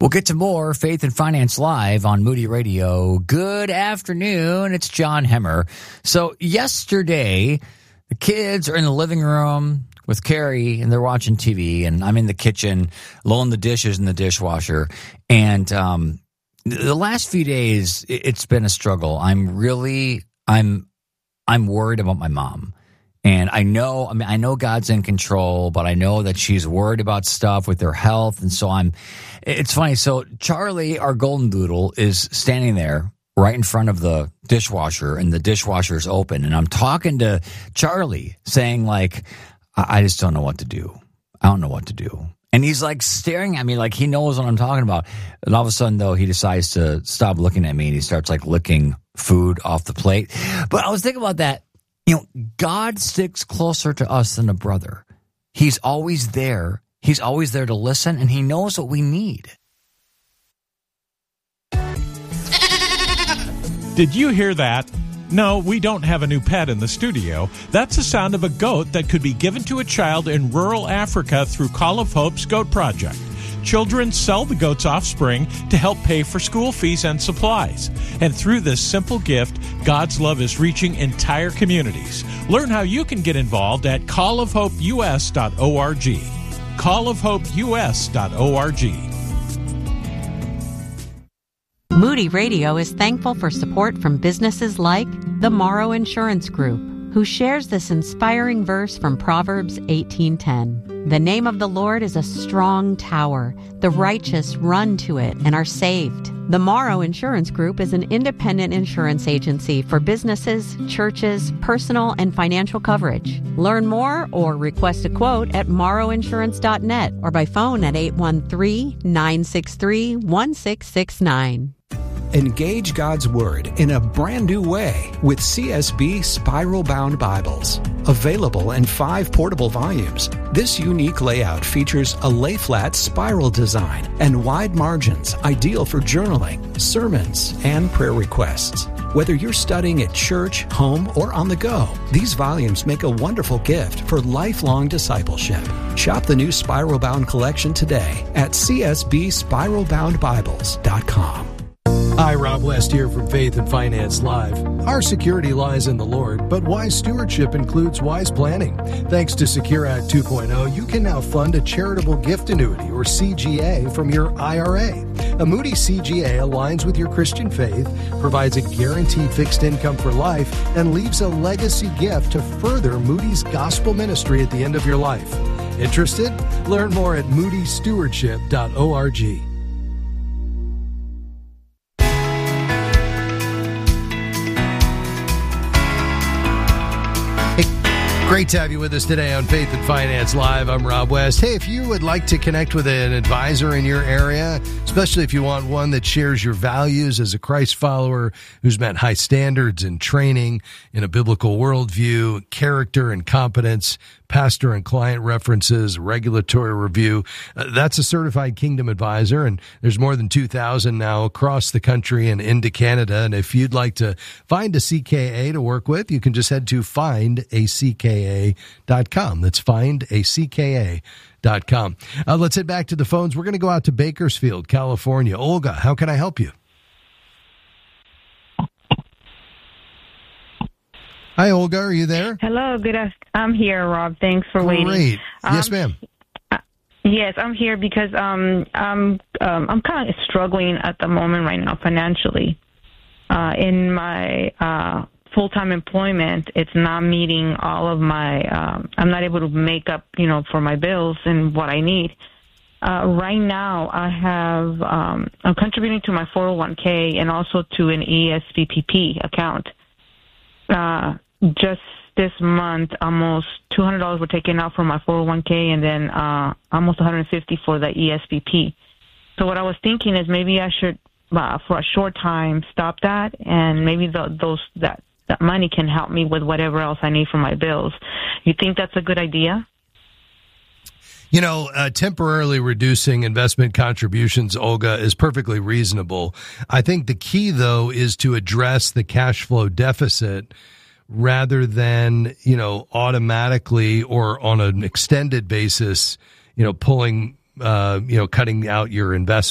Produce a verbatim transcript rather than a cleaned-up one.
We'll get to more Faith and Finance Live on Moody Radio. Good afternoon. It's John Hemmer. So yesterday, the kids are in the living room with Carrie, and they're watching T V, and I'm in the kitchen, loading the dishes in the dishwasher. And um, the last few days, it's been a struggle. I'm really, I'm, I'm worried about my mom. And I know, I mean, I know God's in control, but I know that she's worried about stuff with her health. And so I'm, it's funny. So Charlie, our golden doodle, is standing there right in front of the dishwasher, and the dishwasher's open. And I'm talking to Charlie saying, like, I, I just don't know what to do. I don't know what to do. And he's like staring at me like he knows what I'm talking about. And all of a sudden, though, he decides to stop looking at me, and he starts like licking food off the plate. But I was thinking about that. You know, God sticks closer to us than a brother. He's always there. He's always there to listen, and he knows what we need. Did you hear that? No, we don't have a new pet in the studio. That's the sound of a goat that could be given to a child in rural Africa through Call of Hope's Goat Project. Children sell the goat's offspring to help pay for school fees and supplies. And through this simple gift, God's love is reaching entire communities. Learn how you can get involved at call of hope u s dot org. call of hope u s dot org. Moody Radio is thankful for support from businesses like the Morrow Insurance Group, who shares this inspiring verse from Proverbs eighteen ten. The name of the Lord is a strong tower. The righteous run to it and are saved. The Morrow Insurance Group is an independent insurance agency for businesses, churches, personal, and financial coverage. Learn more or request a quote at morrow insurance dot net or by phone at eight one three, nine six three, one six six nine. Engage God's Word in a brand new way with C S B Spiral Bound Bibles. Available in five portable volumes, this unique layout features a lay-flat spiral design and wide margins, ideal for journaling, sermons, and prayer requests. Whether you're studying at church, home, or on the go, these volumes make a wonderful gift for lifelong discipleship. Shop the new Spiral Bound collection today at c s b spiral bound bibles dot com. Hi, Rob West here from Faith and Finance Live. Our security lies in the Lord, but wise stewardship includes wise planning. Thanks to Secure Act two point oh, you can now fund a charitable gift annuity, or C G A, from your I R A. A Moody C G A aligns with your Christian faith, provides a guaranteed fixed income for life, and leaves a legacy gift to further Moody's gospel ministry at the end of your life. Interested? Learn more at moody stewardship dot org. Great to have you with us today on Faith and Finance Live. I'm Rob West. Hey, if you would like to connect with an advisor in your area, especially if you want one that shares your values as a Christ follower who's met high standards in training in a biblical worldview, character and competence, pastor and client references, regulatory review. Uh, that's a certified Kingdom advisor, and there's more than two thousand now across the country and into Canada. And if you'd like to find a C K A to work with, you can just head to find a c k a dot com. That's find a c k a dot com. Uh, let's head back to the phones. We're going to go out to Bakersfield, California. Olga, how can I help you? Hi, Olga. Are you there? Hello. Good afternoon. I'm here, Rob. Thanks for Great. waiting. Yes, um, ma'am. Uh, yes, I'm here because um, I'm um, I'm kind of struggling at the moment right now financially. Uh, in my uh, full-time employment, it's not meeting all of my. Um, I'm not able to make up, you know, for my bills and what I need. Uh, right now, I have um, I'm contributing to my four oh one k and also to an E S V P P account. Uh, just this month, almost two hundred dollars were taken out from my four oh one k, and then uh, almost one hundred fifty dollars for the E S V P. So what I was thinking is maybe I should, uh, for a short time, stop that, and maybe the, those that, that money can help me with whatever else I need for my bills. You think that's a good idea? You know, uh, temporarily reducing investment contributions, Olga, is perfectly reasonable. I think the key, though, is to address the cash flow deficit rather than, you know, automatically or on an extended basis, you know, pulling, uh, you know, cutting out your investment.